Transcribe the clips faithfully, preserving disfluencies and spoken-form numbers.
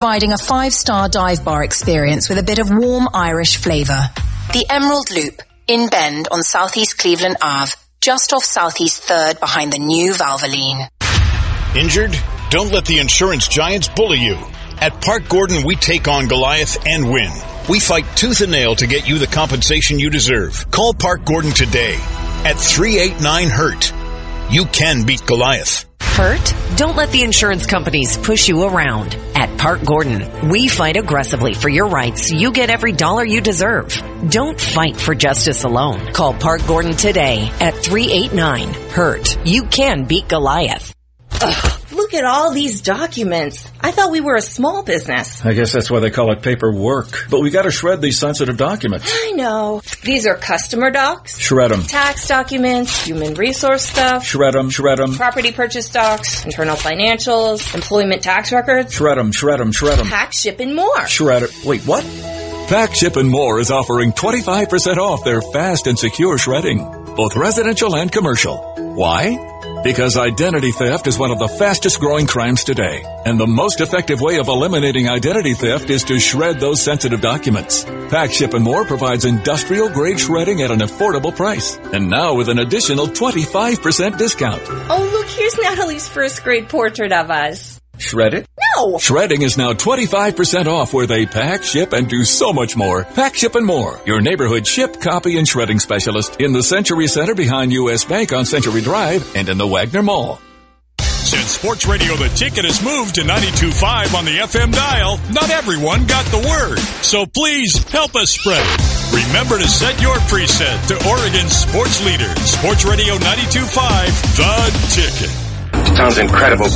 providing a five-star dive bar experience with a bit of warm Irish flavour. The Emerald Loop, in Bend on Southeast Cleveland Avenue, just off Southeast third behind the new Valvoline. Injured? Don't let the insurance giants bully you. At Park Gordon, we take on Goliath and win. We fight tooth and nail to get you the compensation you deserve. Call Park Gordon today at three eight nine hurt. You can beat Goliath. Hurt? Don't let the insurance companies push you around. At Park Gordon, we fight aggressively for your rights so you get every dollar you deserve. Don't fight for justice alone. Call Park Gordon today at three eight nine hurt. You can beat Goliath. Ugh, look at all these documents. I thought we were a small business. I guess that's why they call it paperwork. But we gotta shred these sensitive documents. I know. These are customer docs. Shred them. Tax documents, human resource stuff. Shred them, shred them. Property purchase docs, internal financials, employment tax records. Shred them, shred them, shred them. Pack, ship, and more. Shred it. Wait, what? Pack, Ship, and More is offering twenty-five percent off their fast and secure shredding, both residential and commercial. Why? Because identity theft is one of the fastest growing crimes today. And the most effective way of eliminating identity theft is to shred those sensitive documents. Pack, Ship, and More provides industrial grade shredding at an affordable price. And now with an additional twenty-five percent discount. Oh, look, here's Natalie's first grade portrait of us. Shred it? No! Shredding is now twenty-five percent off where they pack, ship, and do so much more. Pack, Ship, and More. Your neighborhood ship, copy, and shredding specialist in the Century Center behind U S Bank on Century Drive and in the Wagner Mall. Since Sports Radio The Ticket has moved to ninety-two point five on the F M dial, not everyone got the word. So please help us spread it. Remember to set your preset to Oregon's sports leader, Sports Radio ninety-two point five, The Ticket. Sounds incredible.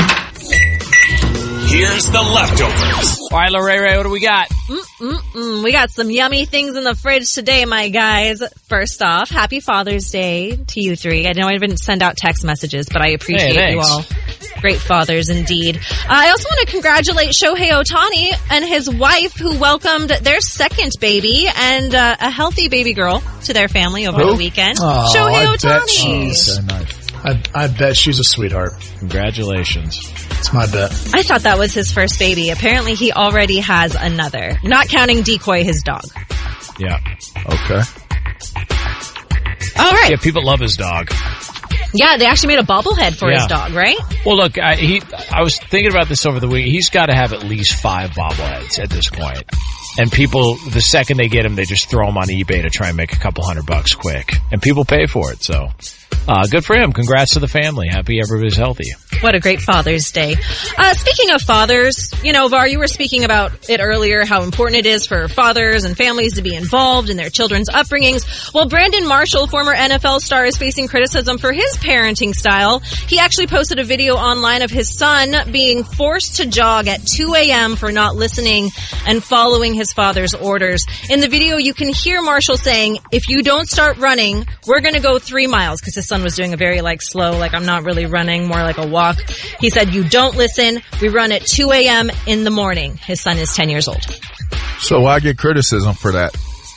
Here's the leftovers. All right, Lorraine, what do we got? Mm-mm-mm. We got some yummy things in the fridge today, my guys. First off, happy Father's Day to you three. I know I didn't send out text messages, but I appreciate hey, you all. Great fathers indeed. Uh, I also want to congratulate Shohei Ohtani and his wife who welcomed their second baby and uh, a healthy baby girl to their family over Who? the weekend. Oh, Shohei I Ohtani. Bet she's, so nice. I, I bet she's a sweetheart. Congratulations. It's my bet. I thought that was his first baby. Apparently he already has another. Not counting Decoy, his dog. Yeah. Okay. All right. Yeah, people love his dog. Yeah, they actually made a bobblehead for yeah. his dog, right? Well, look, I, he, I was thinking about this over the week. He's got to have at least five bobbleheads at this point. And people, the second they get him, they just throw them on eBay to try and make a couple hundred bucks quick. And people pay for it, so... Uh, good for him. Congrats to the family. Happy everybody's healthy. What a great Father's Day. Uh, speaking of fathers, you know, Var, you were speaking about it earlier, how important it is for fathers and families to be involved in their children's upbringings. Well, Brandon Marshall, former N F L star, is facing criticism for his parenting style. He actually posted a video online of his son being forced to jog at two a.m. for not listening and following his father's orders. In the video, you can hear Marshall saying, if you don't start running, we're going to go three miles, because his son was doing a very like slow, like I'm not really running, more like a walk. He said, you don't listen. We run at two a.m. in the morning. His son is ten years old. So I get criticism for that.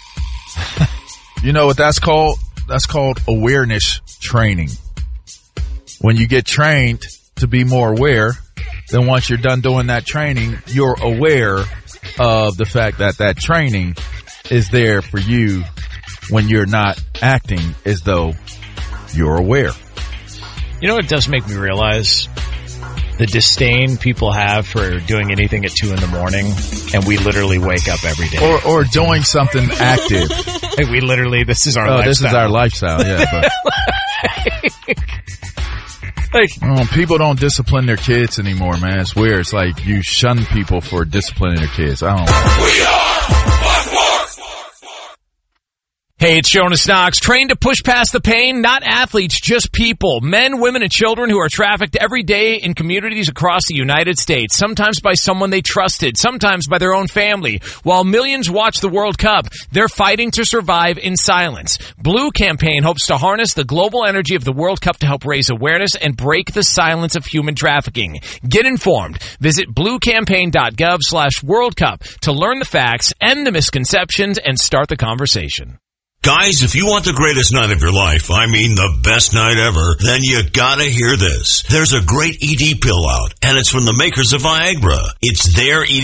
You know what that's called? That's called awareness training. When you get trained to be more aware, then once you're done doing that training, you're aware of the fact that that training is there for you when you're not acting as though you're aware. You know what does make me realize? The disdain people have for doing anything at two in the morning, and we literally wake up every day. Or or doing something active. Like we literally, this is our oh, lifestyle. this is our lifestyle, yeah. But. Like, oh, people don't discipline their kids anymore, man. It's weird. It's like you shun people for disciplining their kids. I don't know. We are Buckmore. Hey, it's Jonas Knox. Trained to push past the pain? Not athletes, just people. Men, women, and children who are trafficked every day in communities across the United States. Sometimes by someone they trusted. Sometimes by their own family. While millions watch the World Cup, they're fighting to survive in silence. Blue Campaign hopes to harness the global energy of the World Cup to help raise awareness and break the silence of human trafficking. Get informed. Visit bluecampaign.gov slash World Cup to learn the facts, end the misconceptions, and start the conversation. Guys, if you want the greatest night of your life, I mean the best night ever, then you gotta hear this. There's a great E D pill out, and it's from the makers of Viagra. It's their E D